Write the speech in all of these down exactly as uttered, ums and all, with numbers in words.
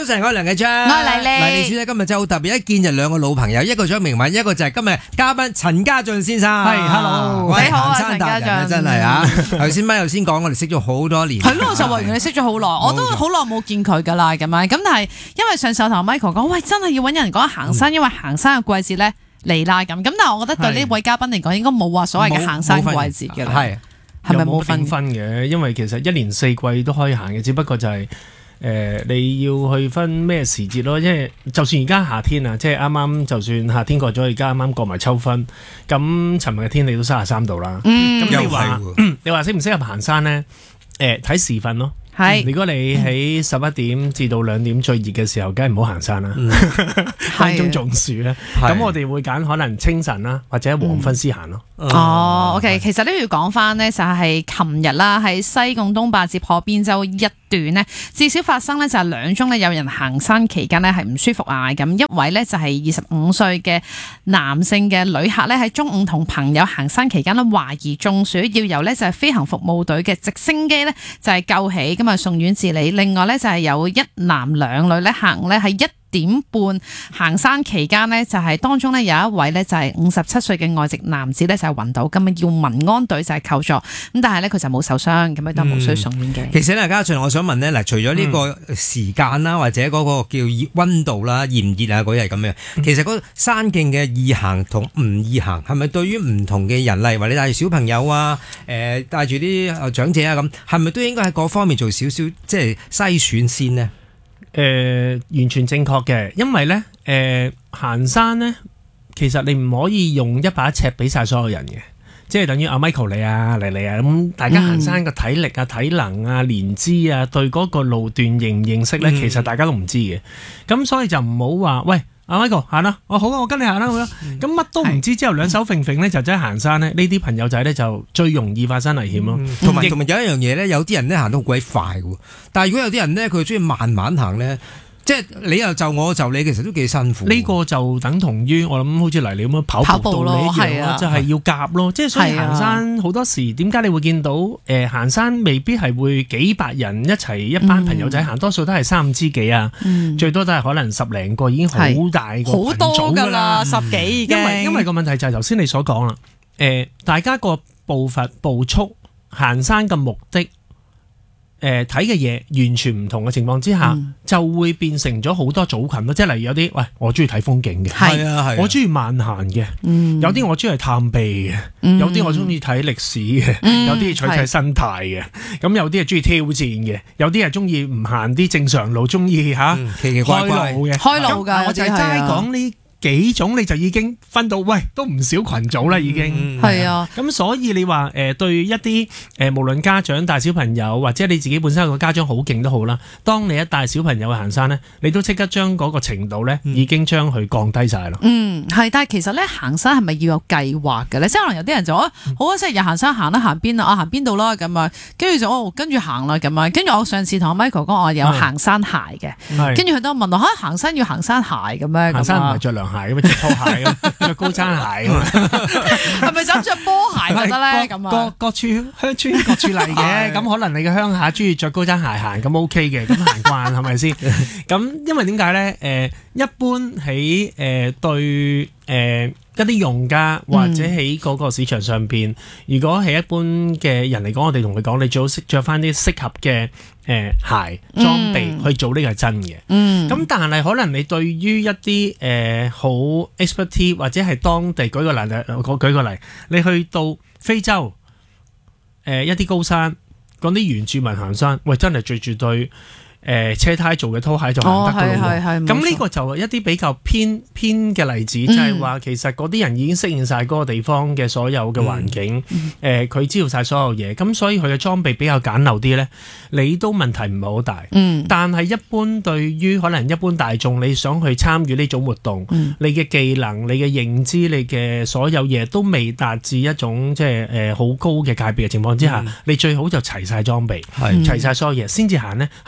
早晨，我係梁繼昌， 我係麗麗。 麗麗小姐今日真係好特別，一見就兩個老朋友，一個張明敏，一個就係今日嘉賓陳家俊先生。 係 ，hello， 喂， 你好啊， 陳家俊，真係啊！頭先咪頭先講，我哋識咗好多年。 係咯，我就話原來你識咗好耐，我都好耐冇見佢噶啦，咁樣。咁但係因為上次我同 Michael 講，喂，真係要揾人講行山，因為行山嘅季節咧嚟啦咁。咁但係我覺得對呢位嘉賓嚟講，應該冇話所謂嘅行山季節嘅啦。 係係咪冇分分嘅？因為其實一年四季都可以行嘅，只不過就係、是、誒、呃、你要去分咩時節咯。因為就算而家夏天啊，即係啱啱就算夏天過咗，而家啱啱過埋秋分，咁尋日嘅天氣都三十三度啦。咁、嗯、你話你話適唔適合行山咧？誒、呃、睇時分咯。係，如果你喺十一點至到兩點最熱嘅時候，梗係唔好行山啦，分鐘中暑咧。咁我哋會揀可能清晨啦，或者黃昏先行咯。 嗯、哦 ，OK，其實呢要講翻呢，就係琴日啦，喺西貢東壩至破邊洲一段呢，至少發生呢就係兩宗呢有人行山期間呢係唔舒服啊。咁一位呢就係二十五歲嘅男性嘅旅客呢，喺中午同朋友行山期間呢懷疑中暑，要由呢就係飛行服務隊嘅直升機呢就係救起。咁啊送院治理。另外咧就係有一男兩女咧行咧喺一點半行山期間呢，就係當中咧有一位咧就係五十七歲嘅外籍男子咧就係暈倒，咁啊要民安隊就係求助，咁但係咧佢就冇受傷，咁啊都無需送院嘅、嗯。 其實咧，家俊，我想問咧，嗱，除咗呢個時間啦，或者嗰個叫溫度啦、熱唔熱啊嗰啲係咁樣，其實嗰個山徑嘅易行同唔易行，係咪對於唔同嘅人，例如話你帶住小朋友啊，誒帶住啲長者啊咁，係咪都應該喺嗰方面做少少即係篩選先呢？ 誒、呃，完全正確嘅，因為咧，誒、呃，行山咧，其實你唔可以用一把尺俾晒所有人嘅，即係等於阿 Michael 你啊、嚟嚟啊，咁大家行山嘅體力啊、體能啊、年資啊，對嗰個路段認唔認識咧，其實大家都唔知嘅，咁所以就唔好話喂。阿 Michael 行啦，我好啊，我跟你行啦咁樣，咁乜都唔知之後兩手揈揈咧就真係行山咧，呢啲朋友仔咧就最容易發生危險咯。 同埋同埋有一樣嘢咧，有啲人咧行得好鬼快嘅，但係如果有啲人咧佢中意慢慢行咧。即係你又就我就你，其實都幾辛苦。呢個就等同於我諗，好似嚟你咁樣跑步道理一樣咯，就係要夾咯。即係所以行山好多時，點解你會見到誒行山未必係會幾百人一齊一班朋友仔行，多數都係三五知己啊，最多都係可能十零個已經好大個群組㗎啦，十幾已經。因為因為個問題就係頭先你所講啦，誒大家個步伐步速行山嘅目的。誒睇嘅嘢完全唔同嘅情況之下，嗯、就會變成咗好多組群咯。即係例如有啲，喂，我中意睇風景嘅，係啊係，我中意慢行嘅，嗯、有啲我中意探秘嘅，嗯、有啲我中意睇歷史嘅，嗯、有啲係取睇生態嘅，咁有啲係中意挑戰嘅，有啲係中意唔行啲正常路，中意嚇奇奇怪怪嘅開路㗎。我就係齋講呢幾種你就已經分到，喂，都唔少群組啦，已經係啊。咁所以你話誒、呃、對一啲誒、呃、無論家長帶小朋友，或者你自己本身個家長好勁都好啦。當你一帶小朋友去行山咧，你都即刻將嗰個程度咧、嗯、已經將佢降低晒咯。嗯，係，但係其實咧行山係咪要有計劃嘅咧？即係可能有啲人就啊，好啊，星期日行山行啦，行邊啊？啊行邊度啦咁啊？跟住就哦，跟住行啦咁啊。跟住我上次同阿 Michael 講，我有行山鞋嘅，跟住佢都問我嚇、啊、行山要行山鞋咁咩？行山唔係着涼鞋咁着拖鞋咁，着高踭鞋咁，係咪想着波鞋覺得咧？咁啊，各各處鄉村各處嚟嘅，咁可能你嘅鄉下中意着高踭鞋行，咁 OK 嘅，咁行慣係咪先？咁因為點解咧？誒、呃，一般喺誒、呃、對誒。呃一啲用家或者喺嗰個市場上邊，嗯、如果係一般嘅人嚟講，我哋同佢講，你最好識着翻啲適合嘅誒、呃、鞋裝備去做，呢個係真嘅。嗯，咁但係可能你對於一啲誒好 expertise 或者係當地，舉個例，我舉個例，你去到非洲誒、呃、一啲高山，嗰啲原住民行山，喂，真係着住對。誒、呃、車胎做嘅拖鞋就行得㗎咯喎，咁呢個就係一啲比較偏偏嘅例子，嗯、就係話其實嗰啲人已經適應晒嗰個地方嘅所有嘅環境，誒佢、嗯呃、知道晒所有嘢，咁所以佢嘅裝備比較簡陋啲咧，你都問題唔係好大。嗯，但係一般對於可能一般大眾，你想去參與呢種活動，嗯、你嘅技能、你嘅認知、你嘅所有嘢都未達至一種即係誒好高嘅界別嘅情況之下，嗯、你最好就齊晒裝備，係齊晒所有嘢先至行咧，係保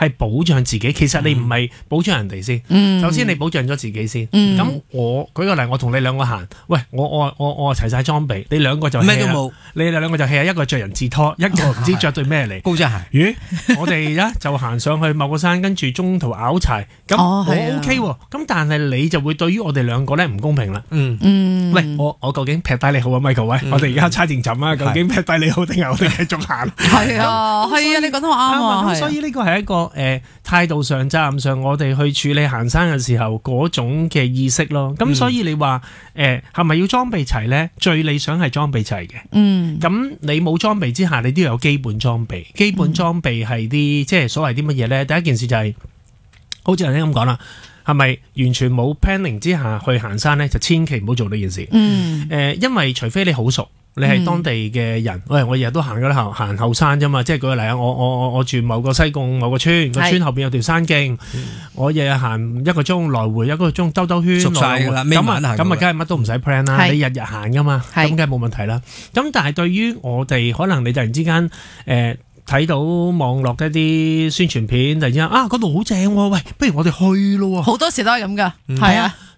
障自己，其實你唔係保障人哋先。 嗯、 首先你保障咗自己先。咁、 嗯、 我舉個例，我同你兩個行，喂，我我我我齊晒裝備，你兩個就咩都冇， 你哋兩個就 hea，一個着人字拖，一個唔知着對咩嚟， 高踭鞋。 咦？我哋咧就行上去某個山，跟住中途拗柴，咁我 OK 喎。咁但係你就會對於我哋兩個咧唔公平啦。 嗯嗯， 喂，我我究竟劈低你好啊 Michael？喂， 嗯、 我哋而家猜定陣啊，究竟劈低你好定係我哋繼續行？ 係啊，係啊，你講得啱啊。 咁所以呢個係一個誒態度上、責任上，我哋去處理行山嘅時候嗰種嘅意識咯。咁所以你話誒係咪要裝備齊咧？最理想係裝備齊嘅。嗯。咁你冇裝備之下，你都要有基本裝備。基本裝備係啲即係所謂啲乜嘢咧？第一件事就係、是、好似頭先咁講啦。係咪完全冇 planning 之下去行山咧？就千祈唔好做呢件事。嗯。誒、呃，因為除非你好熟，你係當地嘅人，喂、嗯，我日日都行嗰啲行行後山啫嘛。即係舉個例啊，我我我我住某個西貢某個村，個村後邊有條山徑，嗯、我日日行一個鐘來回，一個鐘兜兜圈， 熟晒㗎啦。咁啊，咁啊，梗係乜都唔使 plan 啦。你日日行噶嘛，咁梗係冇問題啦。咁但係對於我哋，可能你突然之間誒。呃睇到網絡一啲宣傳片，突然之間啊嗰度好正喎，喂，不如我哋去咯喎！ 好多時都係咁噶，係、嗯、啊。